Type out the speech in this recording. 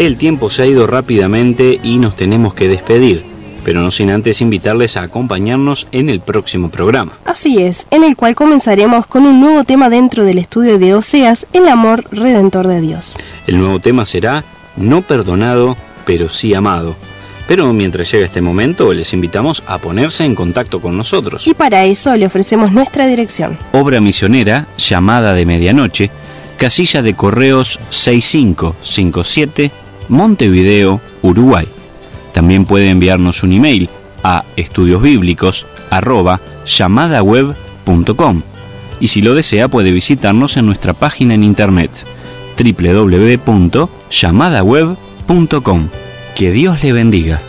el tiempo se ha ido rápidamente y nos tenemos que despedir, pero no sin antes invitarles a acompañarnos en el próximo programa. Así es, en el cual comenzaremos con un nuevo tema dentro del estudio de Oseas, el amor redentor de Dios. El nuevo tema será No perdonado, pero sí amado. Pero mientras llega este momento, les invitamos a ponerse en contacto con nosotros. Y para eso le ofrecemos nuestra dirección. Obra Misionera, Llamada de Medianoche, casilla de correos 6557, Montevideo, Uruguay. También puede enviarnos un email a estudiosbiblicos@llamadaweb.com y si lo desea puede visitarnos en nuestra página en internet www.llamadaweb.com. Que Dios le bendiga.